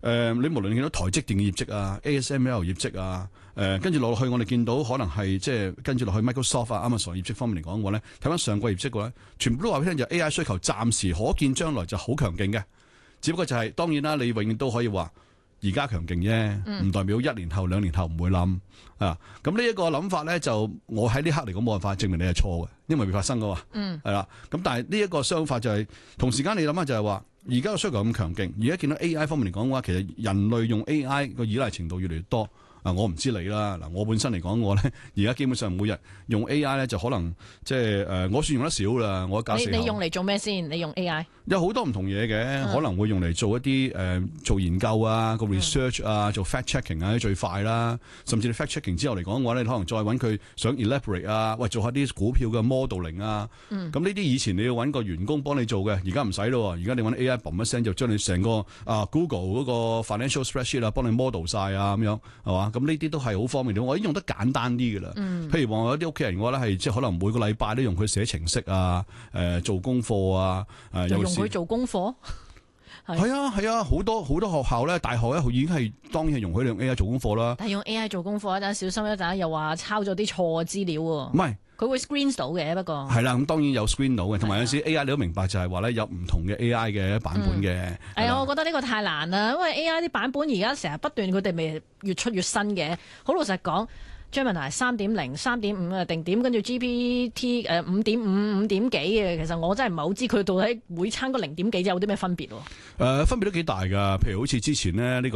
你無論見到台積電嘅業績啊、ASML 業績啊，跟住落去我哋見到可能係即係跟住落去 Microsoft 啊、Amazon 業績方面嚟講嘅話咧，睇翻上季業績嘅話咧，全部都話俾你聽就 AI 需求暫時可見將來就好強勁嘅，只不過就係、當然啦，你永遠都可以話。而家強勁啫，唔代表1年後、2年後唔會冧啊！咁呢一個諗法咧，就我喺呢刻嚟講冇辦法證明你係錯嘅，因為未發生噶嘛。係啦。咁但係呢一個想法就係、同時間你諗下就係話，而家個需求咁強勁，而家見到 AI 方面嚟講嘅話，其實人類用 AI 個依賴程度越嚟越多。我唔知你啦，我本身嚟講我咧，而家基本上每日用 AI 咧就可能即係我算用得少啦。我教你用嚟做咩先？你用 AI 有好多唔同嘢嘅，可能會用嚟做一啲做研究啊，個 research 啊，做 fact checking 啊，最快啦。甚至你 fact checking 之後嚟講嘅話咧，你可能再揾佢想 elaborate 啊，喂做下啲股票嘅 modeling 啊。咁呢啲以前你要揾個員工幫你做嘅，而家唔使咯。而家你揾 AI 嘣一聲就將你成個Google 嗰個 financial spreadsheet 啊幫你 model 晒啊咁樣係嘛？咁呢啲都係好方便，我已經用得簡單啲㗎啦。譬如話有啲屋企人嘅話咧，係即係可能每個禮拜都用佢寫程式啊，做功課啊， 就用佢做功課。 係啊，好多學校咧，大學咧已經係當然係容許你用 AI 做功課啦。 但係用 AI 做功課一陣小心一陣，又話抄咗啲錯資料喎。唔係，佢會 screen 到嘅，不過係啦，咁當然有 screen 到嘅，同埋有時 AI 你都明白就係話咧有唔同嘅 AI 嘅版本嘅。 我覺得呢個太難啦，因為 AI 啲版本而家成日不斷佢哋咪越出越新嘅。好老實講。Gemini 3.0、3.5啊定點，跟住 GPT 5.5、5點幾嘅，其實我真係唔係好知佢到底每差個0點幾有啲咩分別喎？分別都幾大㗎。譬如好似之前咧呢個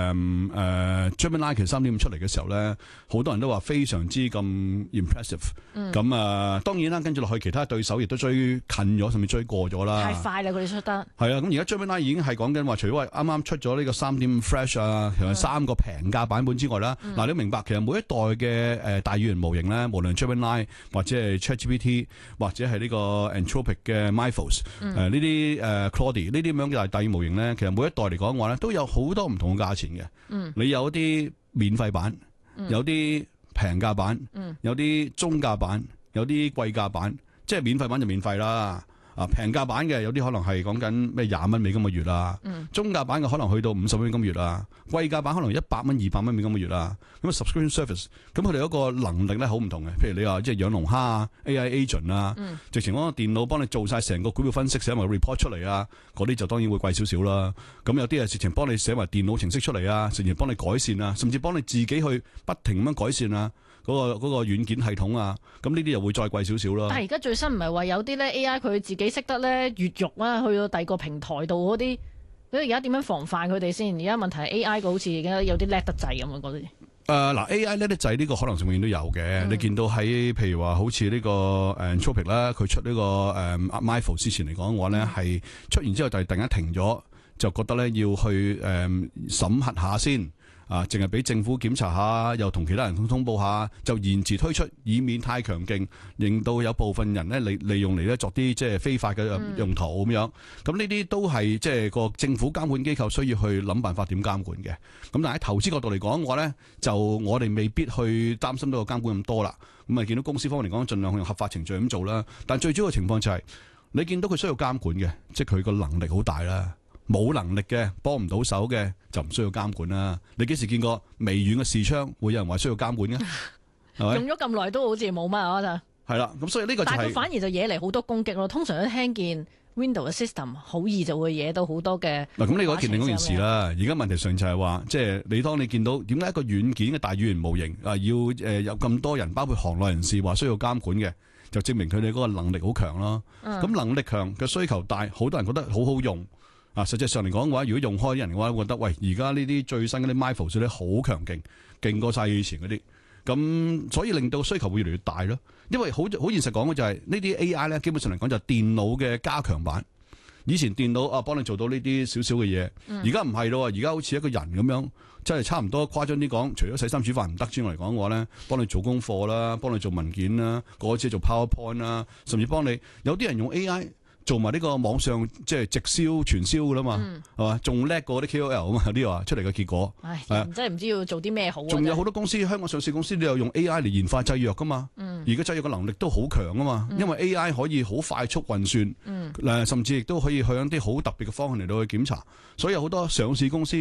Gemini 其實3.5出嚟嘅時候咧，好多人都話非常之咁 impressive。咁當然啦，跟住落去其他對手亦都追近咗，甚至追過咗啦。 太快啦！佢哋出得係啊，咁而家 Gemini 已經係講緊話，除咗話啱啱出咗呢個3.5 Fresh 啊，其實3個平價版本之外啦，嗱你明白其實每一代嘅大語言模型咧，無論 Gemini 或者係 ChatGPT 或者係呢個 Anthropic 嘅 Mythos 呢啲Claude 呢啲咁樣嘅大語言模型咧，其實每一代嚟講嘅話咧，都有好多唔同嘅價錢嘅。你有一啲免費版，有啲平價版，有啲中價版，有啲貴價版。即係免費版就免費啦。平價版嘅有啲可能係講緊咩20蚊美金個月啦，中價版嘅可能去到50蚊美金個月啦，貴價版可能100蚊、200蚊美金個月啦。咁 subscription service， 咁佢哋嗰個能力咧好唔同嘅。譬如你話即係養龍蝦啊、AI agent 啊，直情嗰個電腦幫你做晒成個股票分析，寫埋 report 出嚟啊，嗰啲就當然會貴少少啦。咁有啲係直情幫你寫埋電腦程式出嚟啊，直情幫你改善啊，甚至幫你自己去不停咁樣改善啊。嗰個軟件系統啊，咁呢啲又會再貴少少咯。 但係而家最新唔係話有啲咧 AI 佢自己識得咧越獄啊，去到第二個平台度嗰啲，咁而家點樣防範佢哋先？而家問題係 AI 個好似而家有啲叻得滯咁啊，嗰啲。 嗱 AI 叻得滯呢個可能性永遠都有嘅。你見到喺譬如話好似呢個Anthropic 啦，佢出呢個Mythos 之前嚟講嘅話咧，係出完之後就突然間停咗，就覺得咧要去審核下先。淨係俾政府檢查下，又同其他人通報下，就延遲推出，以免太強勁，令到有部分人咧利用嚟咧作啲即係非法嘅用途咁樣。咁呢啲都係即係個政府監管機構需要去諗辦法點監管嘅。咁但係喺投資角度嚟講嘅話咧，就我哋未必去擔心到個監管咁多啦。咁啊見到公司方面嚟講，盡量用合法程序咁做啦。但最主要嘅情況就係、是、你見到佢需要監管嘅，即係佢個能力好大啦。冇能力嘅，幫唔到手嘅，就唔需要監管啦。你幾時見過微軟嘅視窗會有人話需要監管嘅？係咪？用咗咁耐都好似冇乜啊！就係啦，咁所以呢個就係， 但係佢反而就惹嚟好多攻擊咯。通常都聽見 Windows 嘅 system 好易就會惹到好多嘅。 嗱，咁呢個一件另一件事啦。而家問題上就係話，即係你當你見到點解一個軟件嘅大語言模型要有咁多人，包括行內人士話需要監管嘅，就證明佢哋嗰個能力好強咯。咁能力強嘅需求大，好多人覺得好好用。實際上嚟講嘅話，如果用開啲人嘅話，覺得喂，而家呢啲最新嗰啲 Mythos 咧好強勁，勁過晒以前嗰啲，咁所以令到需求會越嚟越大咯。因為好現實講嘅就係呢啲 AI 咧，基本上嚟講就係電腦嘅加強版。以前電腦幫你做到呢啲少少嘅嘢，而家唔係咯，而家好似一個人咁樣，即係差唔多誇張啲講，除咗洗衫煮飯唔得之外嚟講嘅話咧，幫你做功課啦，幫你做文件啦，嗰次做 PowerPoint 啦，甚至幫你有啲人用 AI。做埋呢個網上即係直銷傳銷噶啦嘛，係嘛？仲叻過啲 KOL 啊嘛，有啲話出嚟嘅結果。 真係唔知要做啲咩好。 仲有好多公司，香港上市公司都有用 AI 嚟研發製藥噶嘛。而家製藥嘅能力都好強啊嘛，因為 AI 可以好快速運算，甚至亦都可以向啲好特別嘅方向嚟到去檢查。所以有好多上市公司